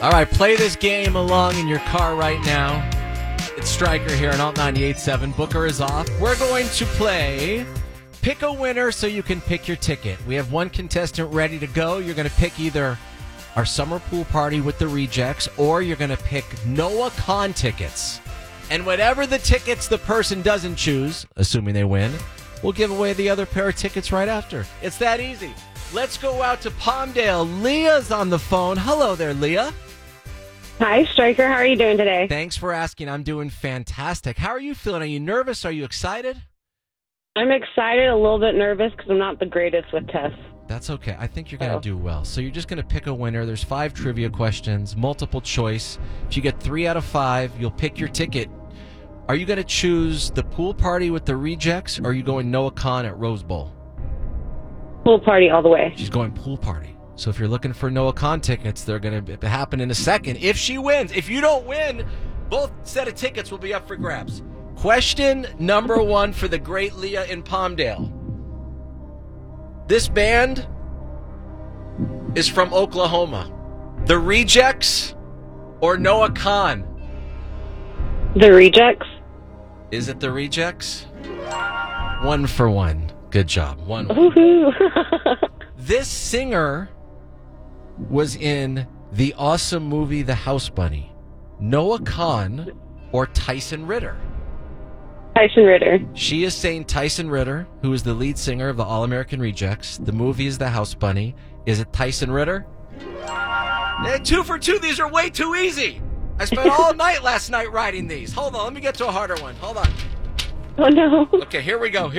All right, play this game along in your car right now. It's Stryker here on Alt 98.7. Booker is off. We're going to play Pick a Winner so you can pick your ticket. We have one contestant ready to go. You're going to pick either our summer pool party with the Rejects, or you're going to pick Noah Kahan tickets. And whatever the tickets the person doesn't choose, assuming they win, we'll give away the other pair of tickets right after. It's that easy. Let's go out to Palmdale. Leah's on the phone. Hello there, Leah. Hi, Stryker. How are you doing today? Thanks for asking. I'm doing fantastic. How are you feeling? Are you nervous? Are you excited? I'm excited, a little bit nervous because I'm not the greatest with tests. That's okay. I think you're going to do well. So you're just going to pick a winner. There's 5 trivia questions, multiple choice. If you get 3 out of 5, you'll pick your ticket. Are you going to choose the pool party with the Rejects, or are you going Noah Kahan at Rose Bowl? Pool party all the way. She's going pool party. So if you're looking for Noah Kahan tickets, they're going to happen in a second. If she wins, if you don't win, both set of tickets will be up for grabs. Question number 1 for the great Leah in Palmdale. This band is from Oklahoma. The Rejects or Noah Kahan? The Rejects. Is it the Rejects? 1 for 1. Good job. 1. Woohoo! This singer was in the awesome movie The House Bunny. Noah Kahan or Tyson Ritter? Tyson Ritter. She is saying Tyson Ritter, who is the lead singer of the All-American Rejects. The movie is The House Bunny. Is it Tyson Ritter? 2 for 2. These are way too easy. I spent all night last night writing these. Hold on. Let me get to a harder one. Hold on. Oh, no. Okay, here we go.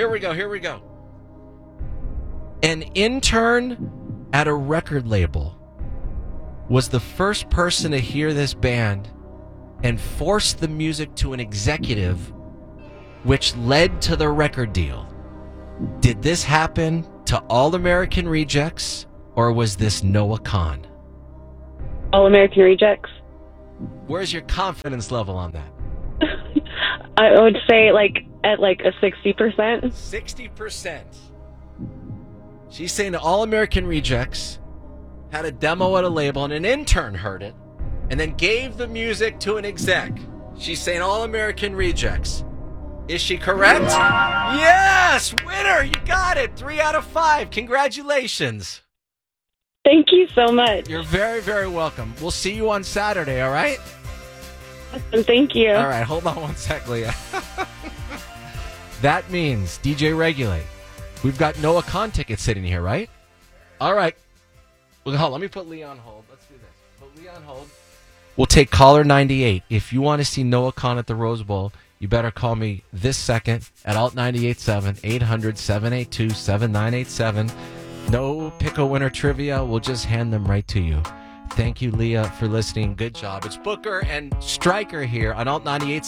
An intern at a record label was the first person to hear this band and force the music to an executive, which led to the record deal. Did this happen to All American Rejects, or was this Noah Kahan? All American Rejects. Where's your confidence level on that? I would say at a 60%. 60%. She's saying the All American Rejects had a demo at a label and an intern heard it and then gave the music to an exec. She's saying All American Rejects. Is she correct? Yes! Winner! You got it! 3 out of 5. Congratulations. Thank you so much. You're very, very welcome. We'll see you on Saturday, all right? Awesome, thank you. All right, hold on one sec, Leah. That means, DJ Regulate, we've got Noah Kahan tickets sitting here, right? All right. Well, hold on, let me put Leah on hold. Let's do this. Put Leah on hold. We'll take caller 98. If you want to see Noah Kahan at the Rose Bowl, you better call me this second at Alt 98.7, 800-782-7987. No pick-a-winner trivia. We'll just hand them right to you. Thank you, Leah, for listening. Good job. It's Booker and Stryker here on Alt 98.7.